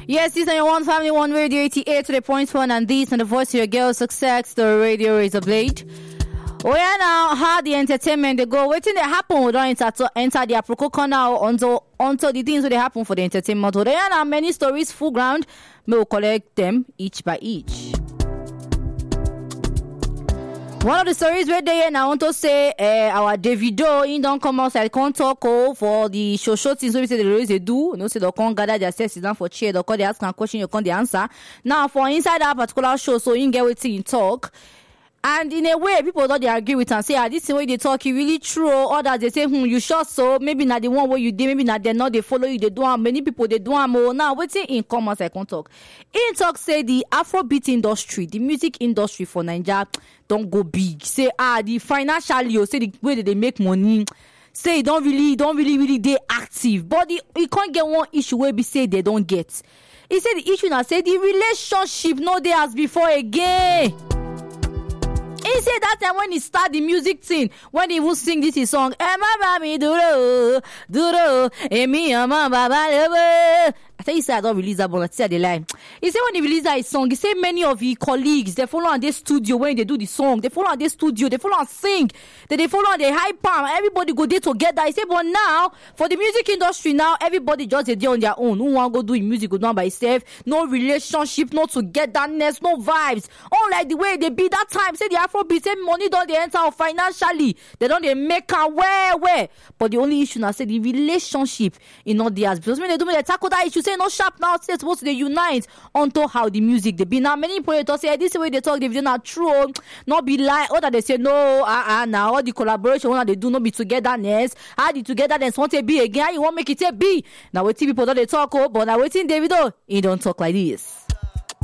Yes, this is your One Family, One Radio 88 to the point one, and this and the voice of your girl success, the radio is a blade. We are now how the entertainment they go. Waiting they happen, we don't enter the Aproko corner until the things they happen for the entertainment. There are now many stories full ground. We will collect them each by each. One of the stories where they now want to say our Davido in don't come outside can't talk for the show things we say they do. No say they can't gather their sets down for chair. They call they ask a question, you can't the answer. Now for inside that particular show, so you get waiting in talk. And in a way, people don't they agree with and say, this is the way they talk, it really true. Others they say, you sure so? Maybe not the one where you did, maybe not they not they follow you, they do them. Many people they do them more. Now waiting in comments I can talk. In talk say the Afrobeat industry, the music industry for Nigeria don't go big. Say the financially or say the way that they make money. Say don't really they active. But you can't get one issue where we say they don't get. He said the issue now say the relationship no they as before again. He said that time when he start the music thing, when he will sing this his song, I tell you, say I don't release that, but I tell the line. He said when he released that his song, he said many of his colleagues, they follow on their studio when they do the song. They follow on their studio, they follow on sing. They follow on the high palm. Everybody go there together. He said, but now, for the music industry now, everybody just a day on their own. Who want to go do music go down by himself? No relationship, no togetherness, no vibes. Unlike the way they be that time. Say the Afrobeat, say money don't they enter financially. They don't they make a where. But the only issue now, say the relationship in all the because when they do, they tackle that issue. Say no sharp now. Say supposed to unite onto how the music they be. Now many people say this is the way they talk. They not true, not be lie. Or that they say no. Now all the collaboration what they do not be togetherness. How the togetherness want to be again? You want make it a be. Now waiting people don't they talk but now waiting Davido he don't talk like this.